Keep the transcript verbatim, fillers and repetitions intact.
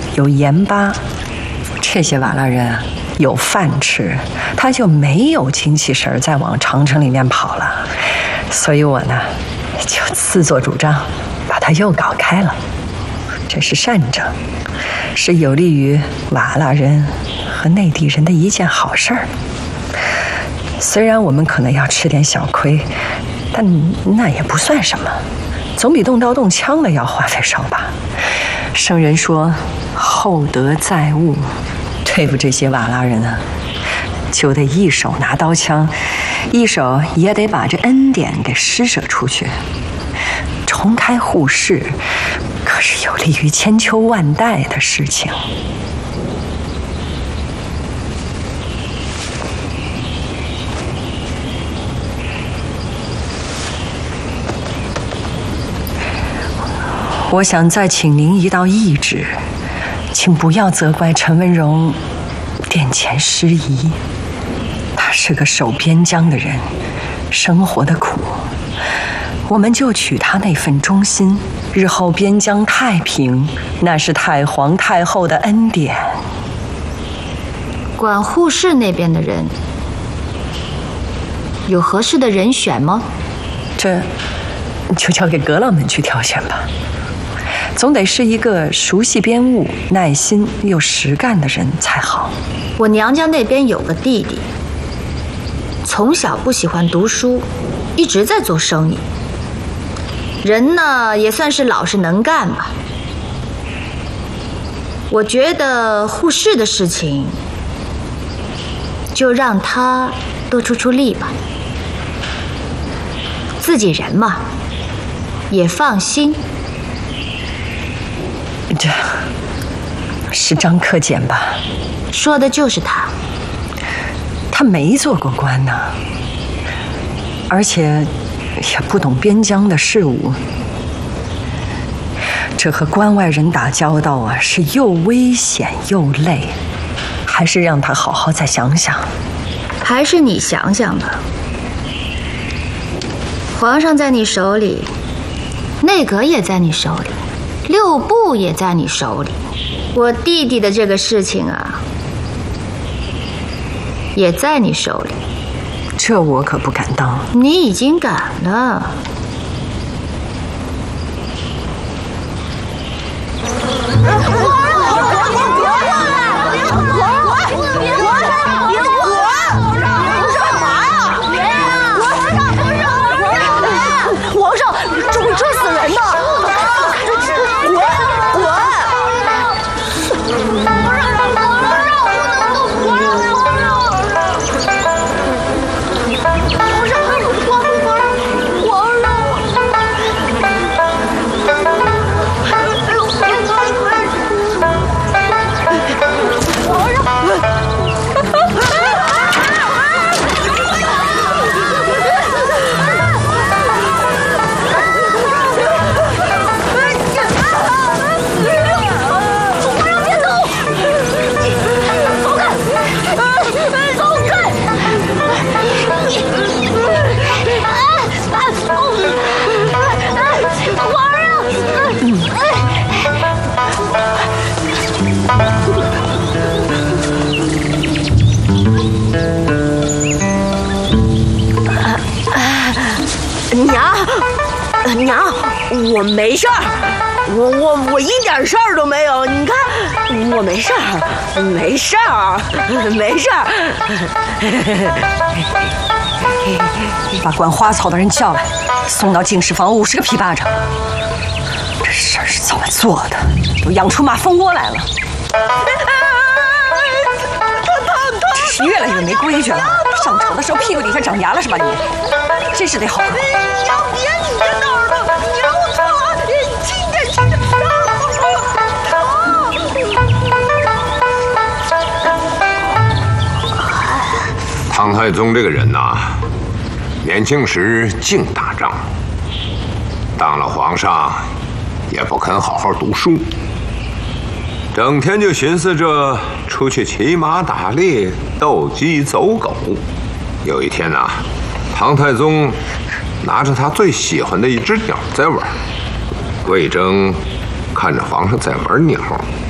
有盐巴，这些瓦剌人啊有饭吃，他就没有精气神再往长城里面跑了。所以我呢就自作主张把它又搞开了。这是善政，是有利于瓦剌人和内地人的一件好事儿。虽然我们可能要吃点小亏，但那也不算什么，总比动刀动枪的要花费少吧。圣人说厚德载物，对付这些瓦剌人啊，就得一手拿刀枪，一手也得把这恩典给施舍出去。重开户市，可是有利于千秋万代的事情。我想再请您一道懿旨，请不要责怪陈文荣殿前失仪。他是个守边疆的人，生活的苦，我们就取他那份忠心，日后边疆太平，那是太皇太后的恩典。 管护市那边的人有合适的人选吗？ 这就交给阁老们去挑选吧。总得是一个熟悉编务、耐心又实干的人才好。 我娘家那边有个弟弟，从小不喜欢读书，一直在做生意。人呢也算是老实能干吧。我觉得护市的事情，就让他多出出力吧。自己人嘛，也放心。 这是张克俭吧？ 说的就是他。 他没做过官呢，而且也不懂边疆的事务。这和关外人打交道啊，是又危险又累，还是让他好好再想想。 还是你想想吧。皇上在你手里，内阁也在你手里，六部也在你手里，我弟弟的这个事情啊，也在你手里。 这我可不敢当。 你已经敢了。 娘，我没事儿，我我我一点事儿都没有。你看，我没事儿，没事儿，没事儿。 把管花草的人叫来，送到净室房五十个皮巴掌。这事儿是怎么做的？都养出马蜂窝来了。真是越来越没规矩了。上朝的时候屁股底下长牙了是吧你？真是得好。 娘别你这闹的，牛错，今天去的。 唐太宗这个人呐，年轻时净打仗，当了皇上也不肯好好读书，整天就寻思着出去骑马打猎、斗鸡走狗。有一天呐，唐太宗拿着他最喜欢的一只鸟在玩，魏征看着皇上在玩鸟，